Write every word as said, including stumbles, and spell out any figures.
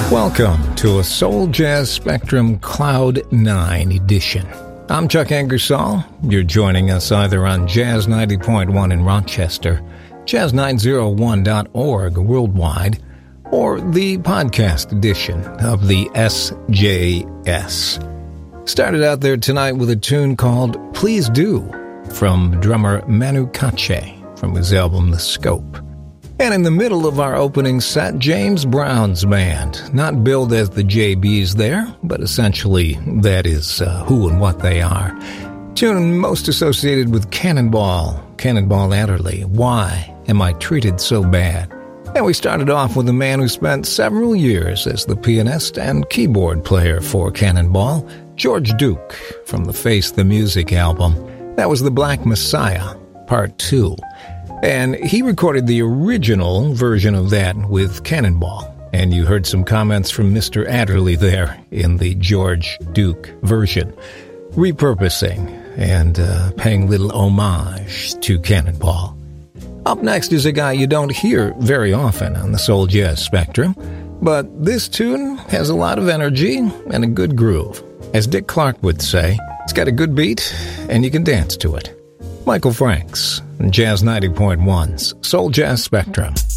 Welcome to a Soul Jazz Spectrum Cloud nine edition. I'm Chuck Angersall. You're joining us either on Jazz ninety point one in Rochester, jazz nine oh one dot org worldwide, or the podcast edition of the S J S. Started out there tonight with a tune called Please Do from drummer Manu Katché from his album The Scope. And in the middle of our opening set, James Brown's band. Not billed as the J Bs there, but essentially that is uh, who and what they are. Tune most associated with Cannonball, Cannonball Adderley. Why am I treated so bad? And we started off with a man who spent several years as the pianist and keyboard player for Cannonball, George Duke, from the Face the Music album. That was The Black Messiah, Part two. And he recorded the original version of that with Cannonball. And you heard some comments from Mister Adderley there in the George Duke version, repurposing and uh, paying little homage to Cannonball. Up next is a guy you don't hear very often on the Soul Jazz Spectrum, but this tune has a lot of energy and a good groove. As Dick Clark would say, it's got a good beat and you can dance to it. Michael Franks, Jazz ninety point one's Soul Jazz Spectrum.